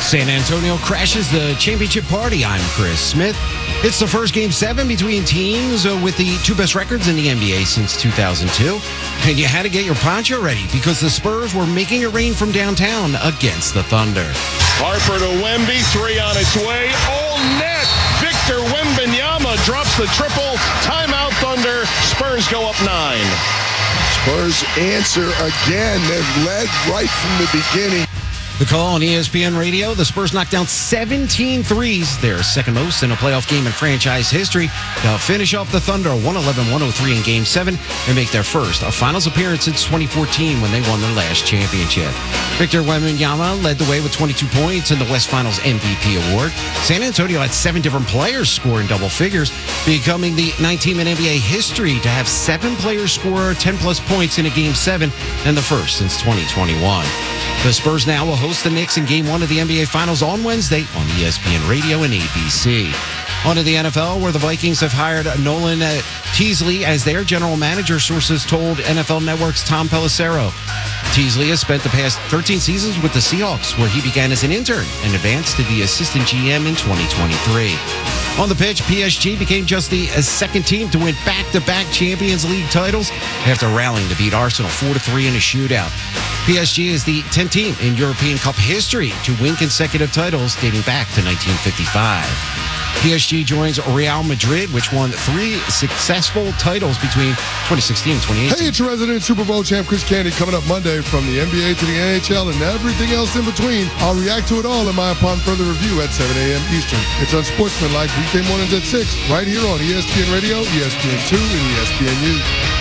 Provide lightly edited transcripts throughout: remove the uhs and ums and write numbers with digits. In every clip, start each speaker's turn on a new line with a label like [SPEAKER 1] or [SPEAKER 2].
[SPEAKER 1] San Antonio crashes the championship party. I'm Chris Smith. It's the first Game 7 between teams with the two best records in the NBA since 2002. And you had to get your poncho ready because the Spurs were making it rain from downtown against the Thunder.
[SPEAKER 2] Harper to Wemby, three on its way. All net. Victor Wembanyama drops the triple. Timeout Thunder. Spurs go up 9.
[SPEAKER 3] Spurs answer again. They've led right from the beginning.
[SPEAKER 1] The call on ESPN Radio, the Spurs knocked down 17 threes, their second most in a playoff game in franchise history. They'll finish off the Thunder 111-103 in Game 7 and make their first finals appearance since 2014 when they won their last championship. Victor Wembanyama led the way with 22 points in the West Finals MVP award. San Antonio had 7 different players score in double figures, becoming the 9th team in NBA history to have 7 players score 10-plus points in a Game 7 and the first since 2021. The Spurs now will host the Knicks in Game 1 of the NBA Finals on Wednesday on ESPN Radio and ABC. On to the NFL, where the Vikings have hired Nolan Teasley as their general manager, sources told NFL Network's Tom Pelissero. Teasley has spent the past 13 seasons with the Seahawks, where he began as an intern and advanced to the assistant GM in 2023. On the pitch, PSG became just the second team to win back-to-back Champions League titles after rallying to beat Arsenal 4-3 in a shootout. PSG is the 10th team in European Cup history to win consecutive titles dating back to 1955. PSG joins Real Madrid, which won 3 successful titles between 2016 and 2018.
[SPEAKER 4] Hey, it's your resident Super Bowl champ, Chris Candy, coming up Monday from the NBA to the NHL and everything else in between. I'll react to it all in my Upon Further Review at 7 a.m. Eastern. It's Unsportsmanlike weekday mornings at 6, right here on ESPN Radio, ESPN2, and ESPNU.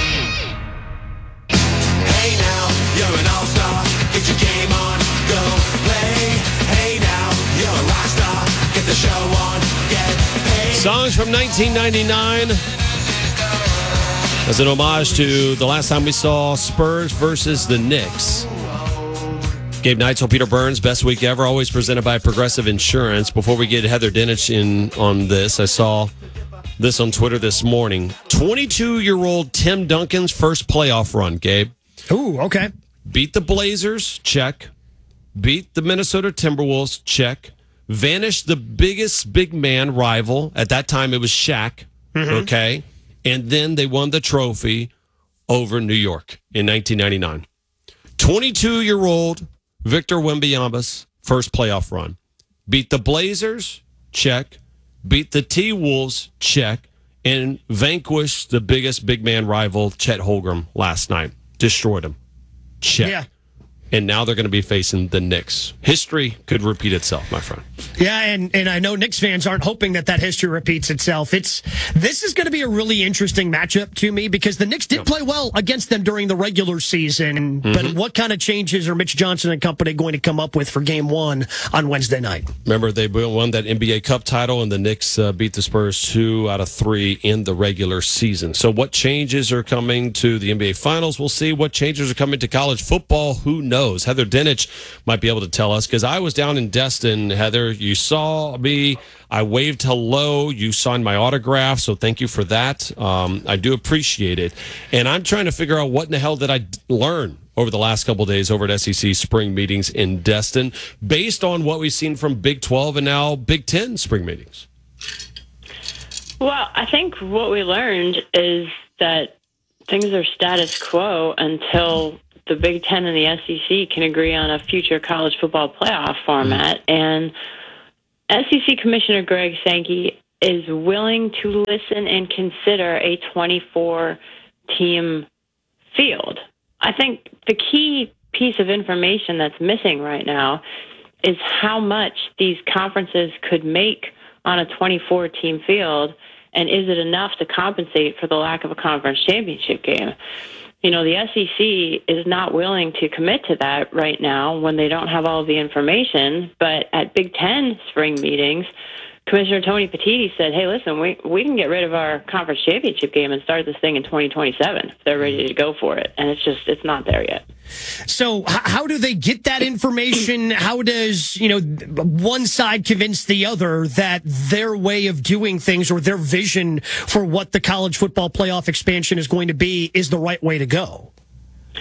[SPEAKER 5] Hey now, you're an all-star. Get your game on, go play. Hey now, you're a rock star. Get the show on, get paid.
[SPEAKER 6] Songs from 1999 as an homage to the last time we saw Spurs versus the Knicks. Gabe Neitzel, Peter Burns, best week ever, always presented by Progressive Insurance. Before we get Heather Dinich in on this, I saw this on Twitter this morning. 22-year-old Tim Duncan's first playoff run, Gabe.
[SPEAKER 7] Ooh, okay.
[SPEAKER 6] Beat the Blazers, check. Beat the Minnesota Timberwolves, check. Vanished the biggest big man rival. At that time, it was Shaq, okay? And then they won the trophy over New York in 1999. 22-year-old Victor Wembanyama's first playoff run. Beat the Blazers, check. Beat the T-Wolves, check. And vanquished the biggest big man rival, Chet Holmgren, last night. Destroyed him. Check. Yeah. And now they're going to be facing the Knicks. History could repeat itself, my friend.
[SPEAKER 7] Yeah, and I know Knicks fans aren't hoping that history repeats itself. This is going to be a really interesting matchup to me because the Knicks did play well against them during the regular season. But what kind of changes are Mitch Johnson and company going to come up with for Game 1 on Wednesday night?
[SPEAKER 6] Remember, they won that NBA Cup title, and the Knicks beat the Spurs 2 out of 3 in the regular season. So what changes are coming to the NBA Finals? We'll see. What changes are coming to college football? Who knows? Heather Dinich might be able to tell us because I was down in Destin. Heather, you saw me. I waved hello. You signed my autograph, so thank you for that. I do appreciate it. And I'm trying to figure out what in the hell did I learn over the last couple of days over at SEC spring meetings in Destin based on what we've seen from Big 12 and now Big 10 spring meetings.
[SPEAKER 8] Well, I think what we learned is that things are status quo until the Big Ten and the SEC can agree on a future college football playoff format. And SEC Commissioner Greg Sankey is willing to listen and consider a 24-team field. I think the key piece of information that's missing right now is how much these conferences could make on a 24-team field, and is it enough to compensate for the lack of a conference championship game? You know, the SEC is not willing to commit to that right now when they don't have all of the information. But at Big Ten spring meetings, Commissioner Tony Petitti said, hey, listen, we can get rid of our conference championship game and start this thing in 2027 if they're ready to go for it. And it's not there yet.
[SPEAKER 7] So how do they get that information? How does, one side convince the other that their way of doing things or their vision for what the college football playoff expansion is going to be is the right way to go?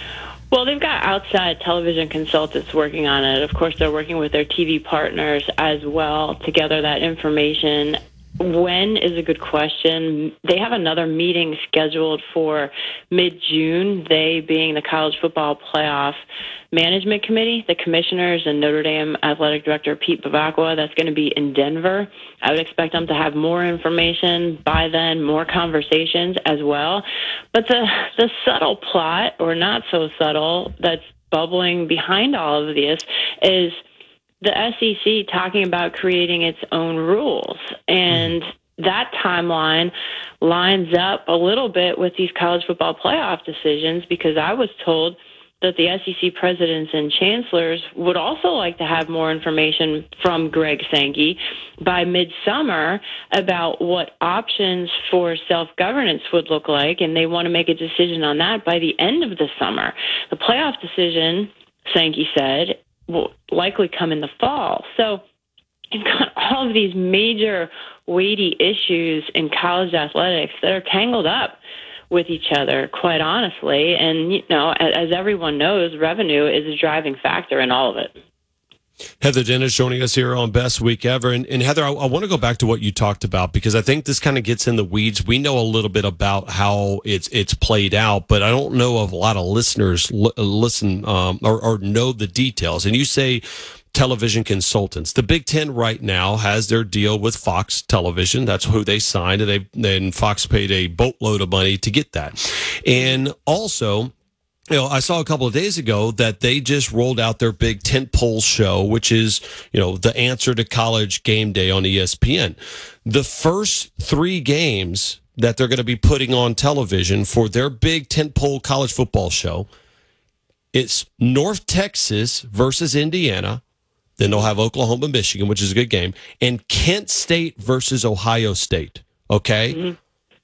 [SPEAKER 8] Well, they've got outside television consultants working on it. Of course, they're working with their TV partners as well to gather that information. When is a good question. They have another meeting scheduled for mid-June, they being the College Football Playoff Management Committee, the commissioners, and Notre Dame Athletic Director Pete Bavacqua. That's going to be in Denver. I would expect them to have more information by then, more conversations as well. But the subtle plot, or not so subtle, that's bubbling behind all of this is the SEC talking about creating its own rules. And that timeline lines up a little bit with these college football playoff decisions, because I was told that the SEC presidents and chancellors would also like to have more information from Greg Sankey by midsummer about what options for self-governance would look like, and they want to make a decision on that by the end of the summer. The playoff decision, Sankey said, will likely come in the fall. So you've got all of these major weighty issues in college athletics that are tangled up with each other, quite honestly. And, you know, as everyone knows, revenue is a driving factor in all of it.
[SPEAKER 6] Heather Dennis joining us here on Best Week Ever. And Heather, I want to go back to what you talked about, because I think this kind of gets in the weeds. We know a little bit about how it's played out, but I don't know if a lot of listeners listen or know the details. And you say television consultants. The Big Ten right now has their deal with Fox Television. That's who they signed, and then Fox paid a boatload of money to get that. And also, you know, I saw a couple of days ago that they just rolled out their big tentpole show, which is, you know, the answer to College Game Day on ESPN. The first 3 games that they're going to be putting on television for their big tentpole college football show, it's North Texas versus Indiana. Then they'll have Oklahoma, Michigan, which is a good game, and Kent State versus Ohio State. Okay? Mm-hmm.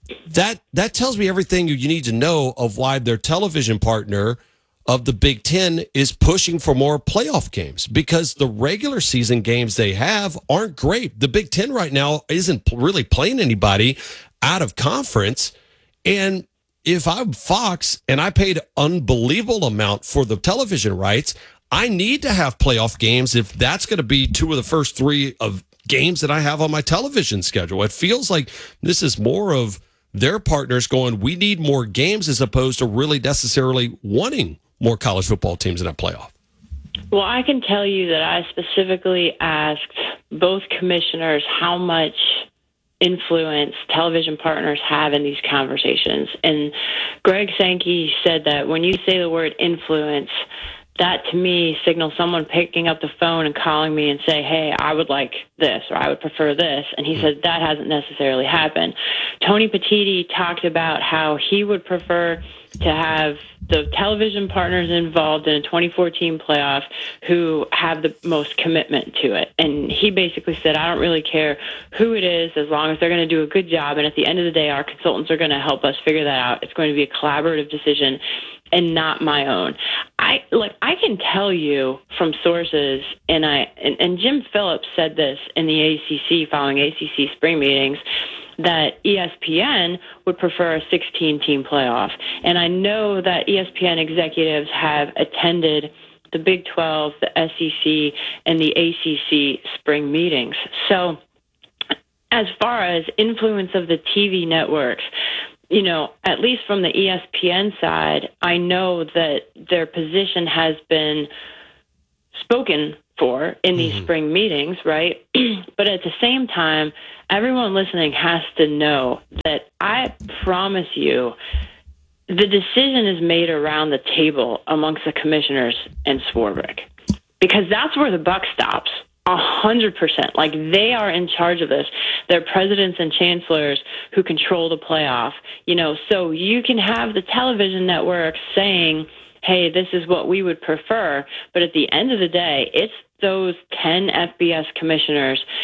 [SPEAKER 6] That tells me everything you need to know of why their television partner of the Big Ten is pushing for more playoff games, because the regular season games they have aren't great. The Big Ten right now isn't really playing anybody out of conference. And if I'm Fox and I paid an unbelievable amount for the television rights, I need to have playoff games if that's going to be 2 of the first 3 of games that I have on my television schedule. It feels like this is more of their partners going, we need more games, as opposed to really necessarily wanting more college football teams in that playoff.
[SPEAKER 8] Well, I can tell you that I specifically asked both commissioners how much influence television partners have in these conversations. And Greg Sankey said that when you say the word influence, that to me signals someone picking up the phone and calling me and say, hey, I would like this, or I would prefer this. And he said that hasn't necessarily happened. Tony Petitti talked about how he would prefer to have the television partners involved in a 2014 playoff who have the most commitment to it. And he basically said, I don't really care who it is, as long as they're going to do a good job. And at the end of the day, our consultants are going to help us figure that out. It's going to be a collaborative decision and not my own. I can tell you from sources, and Jim Phillips said this in the ACC following ACC spring meetings, that ESPN would prefer a 16-team playoff. And I know that ESPN executives have attended the Big 12, the SEC, and the ACC spring meetings. So as far as influence of the TV networks, you know, at least from the ESPN side, I know that their position has been spoken for in these spring meetings, right? But at the same time, everyone listening has to know that I promise you the decision is made around the table amongst the commissioners and Swarbrick, because that's where the buck stops. 100%. Like, they are in charge of this. They're presidents and chancellors who control the playoff. You know, so you can have the television networks saying, hey, this is what we would prefer. But at the end of the day, it's those 10 FBS commissioners